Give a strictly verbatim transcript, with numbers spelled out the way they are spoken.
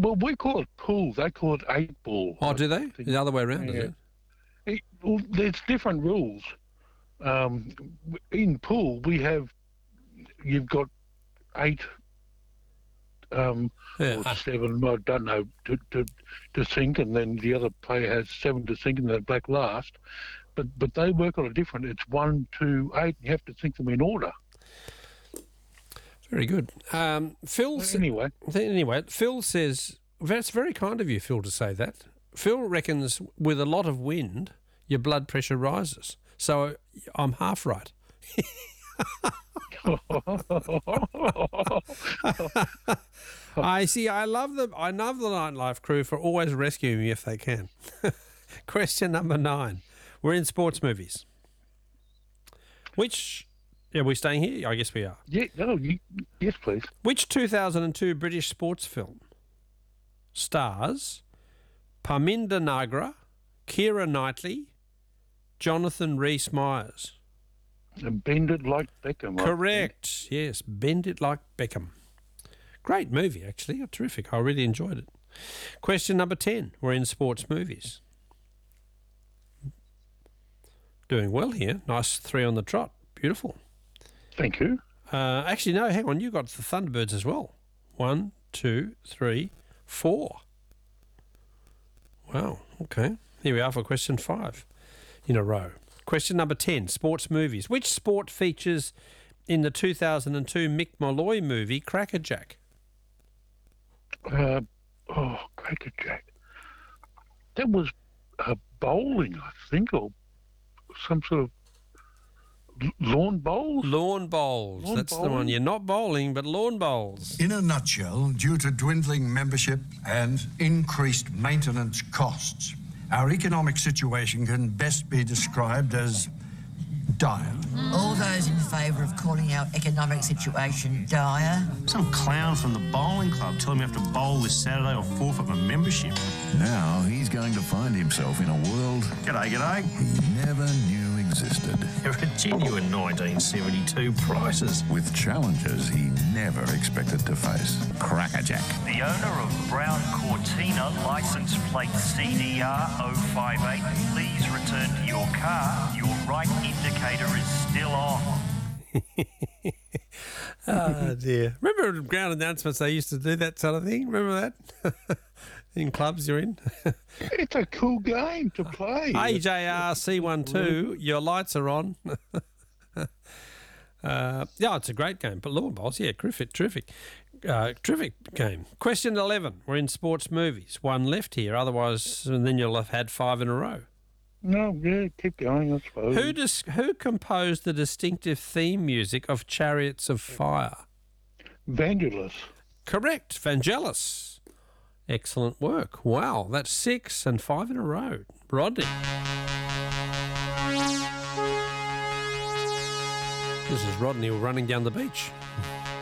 well, we call it pool. They call it eight ball. Oh, do they? The other way around, is Yeah. it? It, well, there's different rules. Um, in pool, we have you've got eight um, Yeah. or seven. I don't know to, to to sink, and then the other player has seven to sink, and the black last. But but they work on a different. It's one, two, eight. You have to sink them in order. Very good. Um, Phil. s- Anyway, Anyway, Phil says that's very kind of you, Phil, to say that. Phil reckons with a lot of wind, your blood pressure rises. So I'm half right. I see. I love the I love the nightlife crew for always rescuing me if they can. Question number nine. We're in sports movies. Which are we staying here? I guess we are. yeah, no, you, yes, please. Which two thousand two British sports film stars Parminder Nagra, Keira Knightley, Jonathan Rhys-Myers? And bend it like Beckham. I think. Correct. Yes, Bend It Like Beckham. Great movie, actually. Oh, terrific. I really enjoyed it. Question number ten. We're in sports movies. Doing well here. Nice three on the trot. Beautiful. Thank you. Uh, actually, no, hang on. You got the Thunderbirds as well. One, two, three, four. Wow. Okay. Here we are for question five in a row. Question number ten, sports movies. Which sport features in the two thousand two Mick Molloy movie Crackerjack? Uh, oh, Crackerjack. That was uh, bowling, I think, or some sort of l- lawn bowls. Lawn bowls. Lawn That's the one. bowling? You're not bowling, but lawn bowls. In a nutshell, due to dwindling membership and increased maintenance costs, our economic situation can best be described as dire. All those in favour of calling our economic situation dire? Some clown from the bowling club telling me I have to bowl this Saturday or forfeit my membership. Now he's going to find himself in a world G'day, g'day. he never knew existed, There are genuine nineteen seventy-two prices. with challenges he never expected to face. Crackerjack. The owner of Brown Cortina, license plate C D R zero five eight, please return to your car. Your right indicator is still on. Oh, dear. Remember ground announcements, they used to do that sort of thing? Remember that? In clubs you're in? It's a cool game to play. A J R C twelve, your lights are on. uh, yeah, it's a great game. But lawn bowls, yeah, terrific, terrific. Uh, terrific game. Question eleven. We're in sports movies. One left here, otherwise, and then you'll have had five in a row. No, yeah, keep going, I suppose. Who dis- who composed the distinctive theme music of Chariots of Fire? Vangelis. Correct, Vangelis. Excellent work. Wow, that's six and five in a row. Rodney. This is Rodney running down the beach.